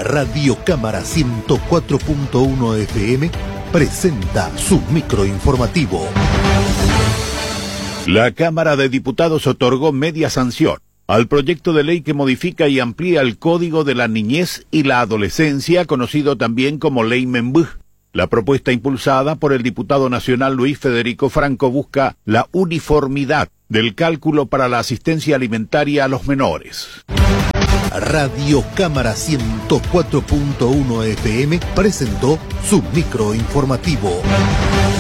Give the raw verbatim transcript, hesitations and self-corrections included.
Radio Cámara ciento cuatro punto uno F M presenta su microinformativo. La Cámara de Diputados otorgó media sanción al proyecto de ley que modifica y amplía el Código de la Niñez y la Adolescencia, conocido también como Ley Membuj. La propuesta impulsada por el diputado nacional Luis Federico Franco busca la uniformidad del cálculo para la asistencia alimentaria a los menores. Radio Cámara ciento cuatro punto uno F M presentó su microinformativo.